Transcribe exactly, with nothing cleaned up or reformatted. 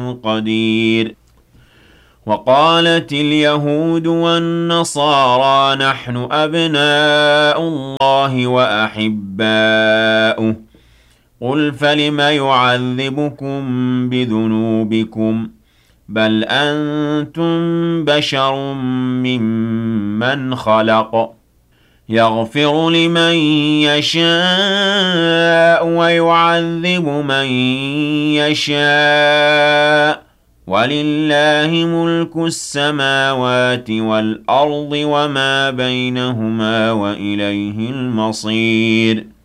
قدير. وقالت اليهود والنصارى نحن أبناء الله وأحباؤه قل فلم يعذبكم بذنوبكم بل أنتم بشر ممن خلق يغفر لمن يشاء ويعذب من يشاء ولله ملك السماوات والأرض وما بينهما وإليه المصير.